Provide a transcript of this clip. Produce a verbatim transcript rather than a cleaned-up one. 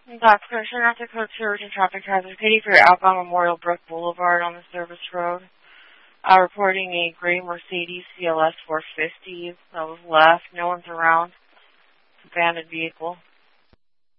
Doc, Turn after code two, urgent traffic hazard. Pity for your outbound Memorial Brook Boulevard on the service road. Uh, reporting a gray Mercedes C L S four fifty that was left. No one's around. It's an abandoned vehicle.